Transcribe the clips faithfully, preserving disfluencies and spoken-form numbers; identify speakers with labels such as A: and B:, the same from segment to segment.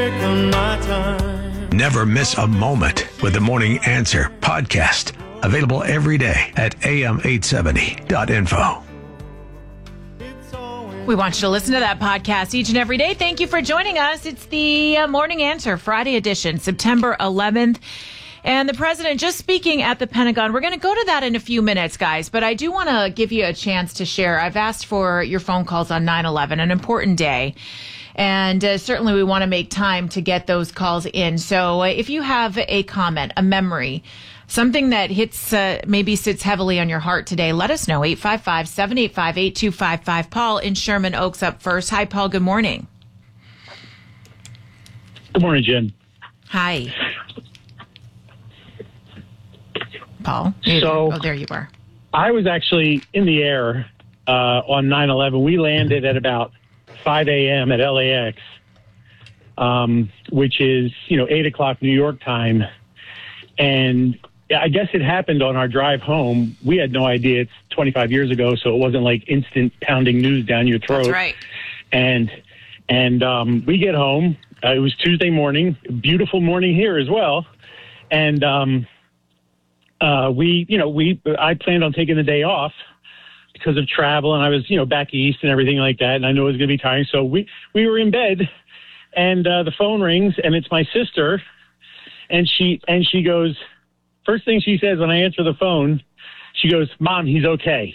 A: Never miss a moment with the Morning Answer podcast. Available every day at a m eight seventy dot info.
B: We want you to listen to that podcast each and every day. Thank you for joining us. It's the uh, Morning Answer Friday edition, September eleventh. And the president just speaking at the Pentagon. We're going to go to that in a few minutes, guys. But I do want to give you a chance to share. I've asked for your phone calls on nine eleven, an important day. And uh, certainly we want to make time to get those calls in. So uh, if you have a comment, a memory, something that hits, uh, maybe sits heavily on your heart today, let us know. eight five five, seven eight five, eight two five five. Paul in Sherman Oaks up first. Hi, Paul. Good morning.
C: Good morning, Jen.
B: Hi. Paul.
C: So,
B: oh, there you are.
C: I was actually in the air uh, on nine eleven. We landed at about five a.m. at L A X, um, which is, you know, eight o'clock New York time. And I guess it happened on our drive home. We had no idea. It's twenty-five years ago, so it wasn't like instant pounding news down your throat.
B: That's right.
C: And, and um, we get home. Uh, it was Tuesday morning, beautiful morning here as well. And um, uh, we, you know, we, I planned on taking the day off because of travel, and I was, you know, back east and everything like that, and I knew it was going to be tiring. So we, we were in bed, and uh, the phone rings, and it's my sister, and she and she goes, first thing she says when I answer the phone, she goes, "Mom, he's okay."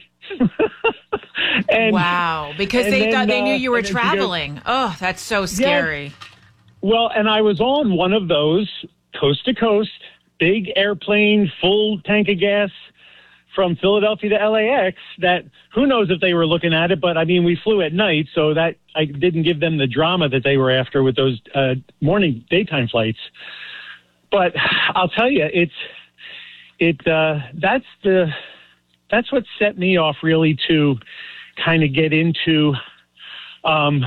C: and,
B: wow, because
C: and
B: they
C: then,
B: thought they knew you were
C: uh,
B: traveling. Goes, oh, that's so scary.
C: Yeah, well, and I was on one of those coast to coast, big airplane, full tank of gas, from Philadelphia to L A X, that who knows if they were looking at it, but I mean, we flew at night, so that I didn't give them the drama that they were after with those uh, morning daytime flights. But I'll tell you, it's it uh, that's the that's what set me off really to kind of get into um,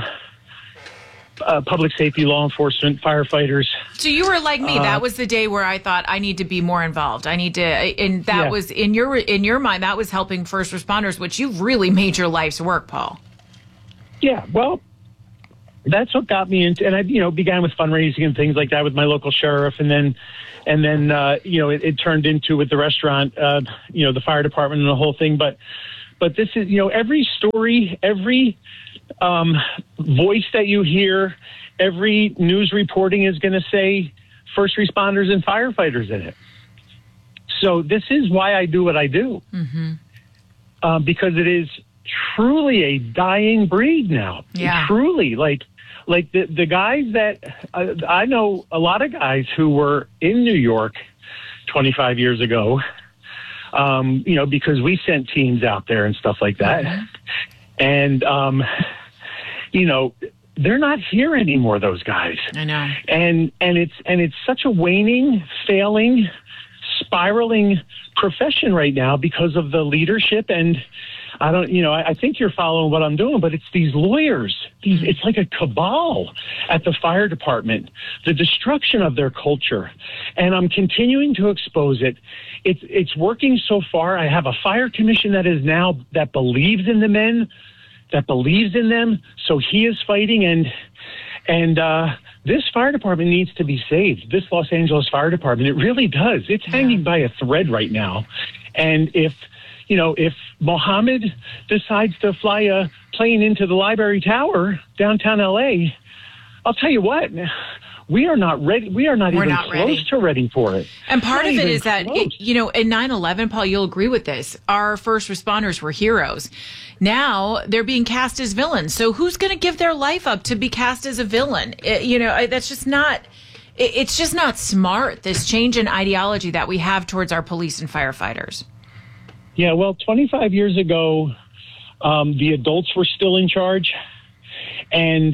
C: uh, public safety, law enforcement, firefighters.
B: So you were like me. Uh, that was the day where I thought I need to be more involved. I need to, and that yeah. was in your in your mind. That was helping first responders, which you've really made your life's work, Paul.
C: Yeah, well, that's what got me into, and I, you know, began with fundraising and things like that with my local sheriff, and then, and then, uh, you know, it, it turned into with the restaurant, uh, you know, the fire department and the whole thing. But, but this is, you know, every story, every um, voice that you hear, every news reporting is going to say first responders and firefighters in it. So this is why I do what I do, mm-hmm. uh, because it is truly a dying breed now.
B: Yeah.
C: Truly, like, like the the guys that uh, I know, a lot of guys who were in New York twenty-five years ago. Um, you know, because we sent teams out there and stuff like that, mm-hmm. and um, you know, they're not here anymore. Those guys.
B: I know.
C: And and it's and it's such a waning, failing, spiraling profession right now because of the leadership. And I don't, you know, I, I think you're following what I'm doing, but it's these lawyers. These, it's like a cabal at the fire department, the destruction of their culture. And I'm continuing to expose it. It's, it's working so far. I have a fire commission that is now, that believes in the men, that believes in them. So he is fighting. And, and, uh, this fire department needs to be saved. This Los Angeles Fire Department, it really does. It's yeah. hanging by a thread right now. And if, you know, if Mohammed decides to fly a plane into the Library Tower, downtown L A, I'll tell you what, we are not ready. We are not
B: We're
C: even
B: not
C: close
B: ready.
C: to ready for it.
B: And part
C: not
B: of it is that, it,
C: close.
B: you know, in nine eleven, Paul, you'll agree with this. Our first responders were heroes. Now they're being cast as villains. So who's going to give their life up to be cast as a villain? It, you know, that's just not, it, it's just not smart, this change in ideology that we have towards our police and firefighters.
C: Yeah, well, twenty-five years ago, um, the adults were still in charge, and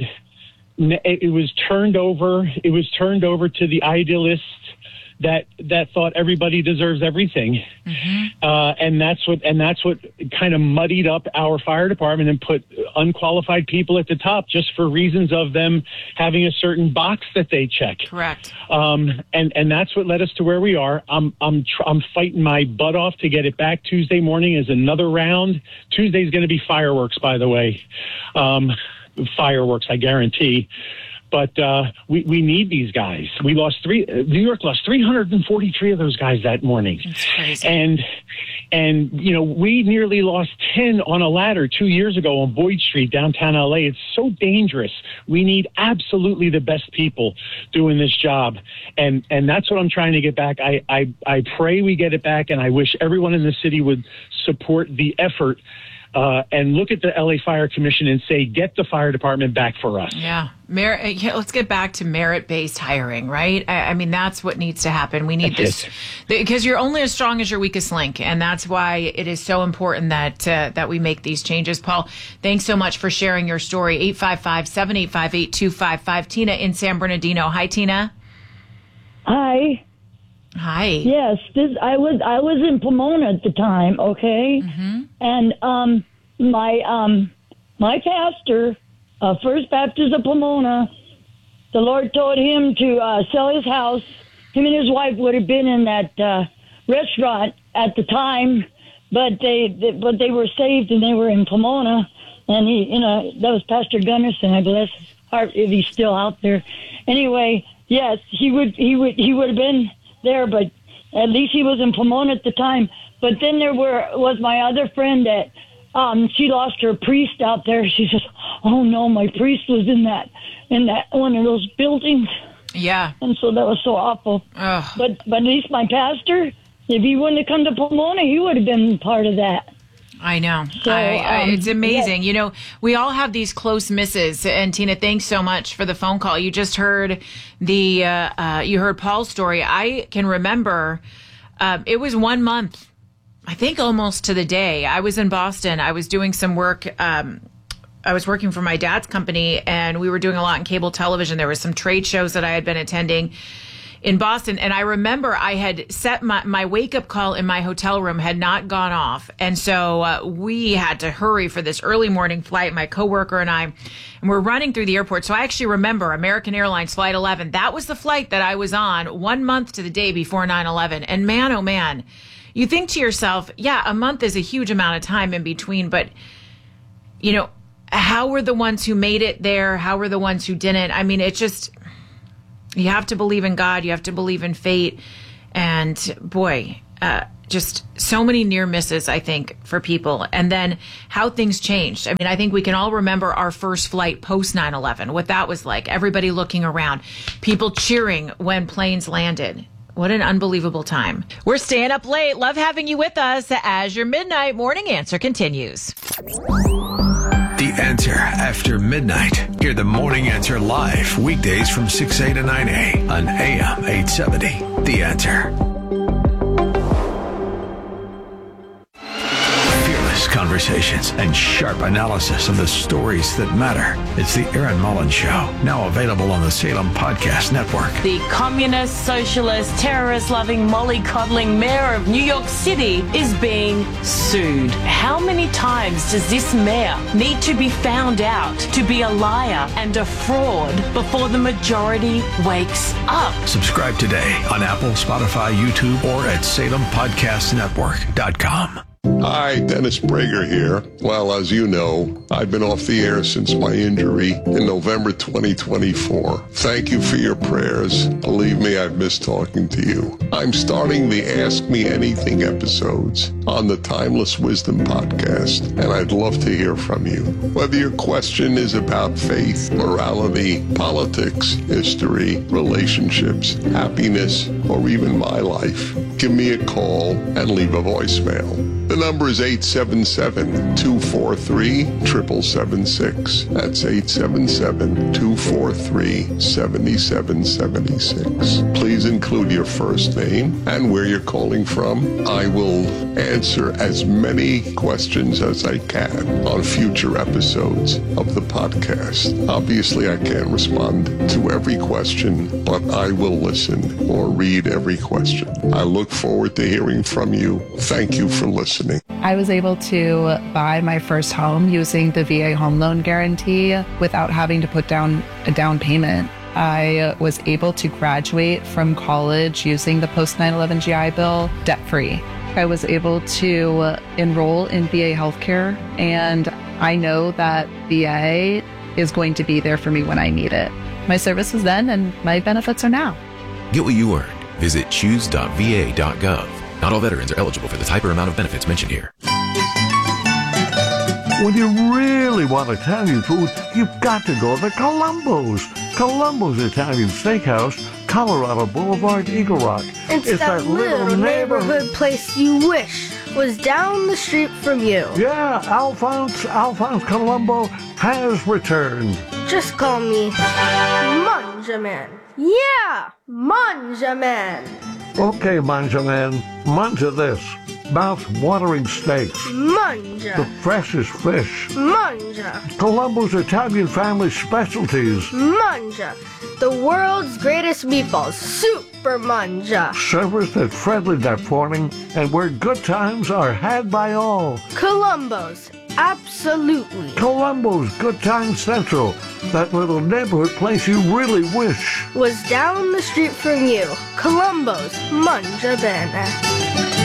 C: it was turned over. It was turned over to the idealists that that thought everybody deserves everything, mm-hmm. uh, and that's what and that's what kind of muddied up our fire department and put unqualified people at the top just for reasons of them having a certain box that they check.
B: Correct.
C: Um, and and that's what led us to where we are. I'm I'm tr- I'm fighting my butt off to get it back. Tuesday morning is another round. Tuesday's going to be fireworks, by the way. Um, fireworks, I guarantee. But uh, we, we need these guys. We lost three. Uh, New York lost three hundred forty-three of those guys that morning.
B: That's crazy.
C: And, and you know, we nearly lost ten on a ladder two years ago on Boyd Street, downtown L A. It's so dangerous. We need absolutely the best people doing this job. And and that's what I'm trying to get back. I, I, I pray we get it back, and I wish everyone in the city would support the effort uh, and look at the L A Fire Commission and say, get the fire department back for us.
B: Yeah. Merit, yeah, let's get back to merit-based hiring, right? I, I mean, that's what needs to happen. We need
C: That's
B: this because you're only as strong as your weakest link, and that's why it is so important that uh, that we make these changes. Paul, thanks so much for sharing your story. eight five five, seven eight five, eight two five five. Tina in San Bernardino. Hi, Tina.
D: Hi.
B: Hi.
D: Yes, this I was I was in Pomona at the time, okay?
B: Mm-hmm.
D: And um my um my pastor, uh, First Baptist of Pomona, the Lord told him to uh, sell his house. Him and his wife would have been in that uh, restaurant at the time, but they, they but they were saved and they were in Pomona. And he, you know, that was Pastor Gunnarsson. I bless his heart if he's still out there. Anyway, yes, he would he would he would have been there, but at least he was in Pomona at the time. But then there were was my other friend that um, she lost her priest out there. She says, "Oh no, my priest was in that in that one of those buildings."
B: Yeah,
D: and so that was so awful.
B: Ugh.
D: But but at least my pastor, if he wouldn't have come to Pomona, he would have been part of that.
B: I know.
D: So,
B: I, I,
D: um,
B: it's amazing.
D: yes.
B: You know, we all have these close misses. And Tina, thanks so much for the phone call. You just heard the, uh, uh, you heard Paul's story. I can remember uh, it was one month, I think almost to the day. I was in Boston. I was doing some work. Um, I was working for my dad's company, and we were doing a lot in cable television. There were some trade shows that I had been attending in Boston. And I remember I had set my, my wake-up call in my hotel room had not gone off. And so uh, we had to hurry for this early morning flight, my coworker and I, and we're running through the airport. So I actually remember American Airlines Flight eleven. That was the flight that I was on one month to the day before nine eleven. And man, oh man, you think to yourself, yeah, a month is a huge amount of time in between. But, you know, how were the ones who made it there? How were the ones who didn't? I mean, it just... You have to believe in God. You have to believe in fate. And boy, uh, just so many near misses, I think, for people. And then how things changed. I mean, I think we can all remember our first flight post nine eleven, what that was like. Everybody looking around, people cheering when planes landed. What an unbelievable time. We're staying up late. Love having you with us as your Midnight Morning Answer continues.
A: The Answer after midnight. Hear the Morning Answer live weekdays from six A to nine A on A M eight seventy. The Answer. Fearless conversations and sharp analysis of the stories that matter. It's the Erin Mullins Show, now available on the Salem Podcast Network.
E: The communist, socialist, terrorist-loving, mollycoddling mayor of New York City is being sued. How many times does this mayor need to be found out to be a liar and a fraud before the majority wakes up?
A: Subscribe today on Apple, Spotify, YouTube, or at salem podcast network dot com.
F: Hi, Dennis Prager here. Well, as you know, I've been off the air since my injury in November twenty twenty-four. Thank you for your prayers. Believe me, I've missed talking to you. I'm starting the Ask Me Anything episodes on the Timeless Wisdom podcast, and I'd love to hear from you. Whether your question is about faith, morality, politics, history, relationships, happiness, or even my life, give me a call and leave a voicemail. The number is eight seven seven, two four three, seven seven seven six. That's eight seven seven, two four three, seven seven seven six. Please include your first name and where you're calling from. I will answer as many questions as I can on future episodes of the podcast. Obviously, I can't respond to every question, but I will listen or read every question. I look forward to hearing from you. Thank you for listening.
G: I was able to buy my first home using the V A home loan guarantee without having to put down a down payment. I was able to graduate from college using the post nine eleven G I Bill debt-free. I was able to enroll in V A healthcare, and I know that V A is going to be there for me when I need it. my services then and my benefits are now.
H: Get what you earned. Visit choose dot v a dot gov. Not all veterans are eligible for the type or amount of benefits mentioned here.
I: When you really want Italian food, you've got to go to Columbo's. Columbo's Italian Steakhouse, Colorado Boulevard, Eagle Rock.
J: It's, it's that, that little, little neighborhood, neighborhood place you wish was down the street from you.
I: Yeah, Alphonse, Alphonse Columbo has returned.
J: Just call me Manjaman. Yeah, Manjaman.
I: Okay, Manjaman, manja this. Mouth-watering steaks.
J: Manja.
I: The freshest fish.
J: Manja.
I: Columbo's Italian family specialties.
J: Manja. The world's greatest meatballs. Super Manja.
I: Servers that friendly that morning and where good times are had by all.
J: Columbo's. Absolutely.
I: Columbo's Good Time Central. That little neighborhood place you really wish
J: was down the street from you. Columbo's Manja Bene.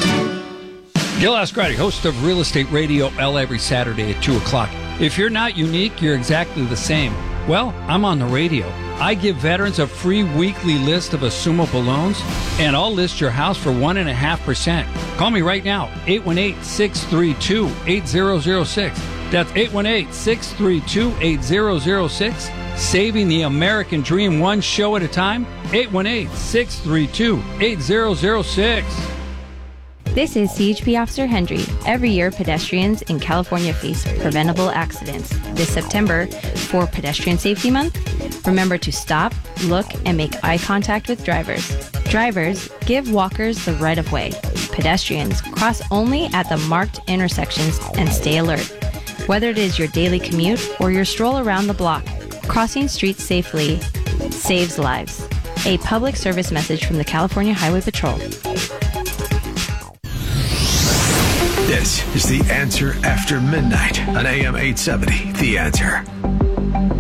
K: Gil Ascardi, host of Real Estate Radio L every Saturday at two o'clock. If you're not unique, you're exactly the same. Well, I'm on the radio. I give veterans a free weekly list of assumable loans, and I'll list your house for one point five percent. Call me right now, eight one eight, six three two, eight zero zero six. That's eight one eight, six three two, eight zero zero six. Saving the American dream one show at a time, eight one eight, six three two, eight zero zero six.
L: This is C H P Officer Hendry. Every year, pedestrians in California face preventable accidents. This September, for Pedestrian Safety Month, remember to stop, look, and make eye contact with drivers. Drivers, give walkers the right of way. Pedestrians, cross only at the marked intersections and stay alert. Whether it is your daily commute or your stroll around the block, crossing streets safely saves lives. A public service message from the California Highway Patrol.
A: This is The Answer After Midnight on A M eight seventy. The Answer.